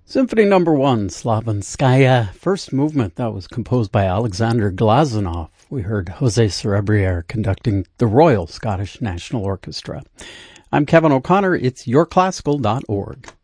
Symphony Number 1, Slavinskaya, first movement. That was composed by Alexander Glazunov. We heard Jose Cerebriere conducting the Royal Scottish National Orchestra. I'm Kevin O'Connor. It's yourclassical.org.